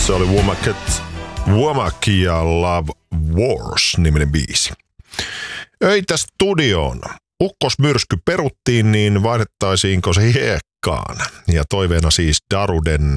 Se oli Womack ja Love Wars-niminen biisi. Öitä studioon. Ukkosmyrsky peruttiin, niin vaihdettaisiinko se hiekkaan? Ja toiveena siis Daruden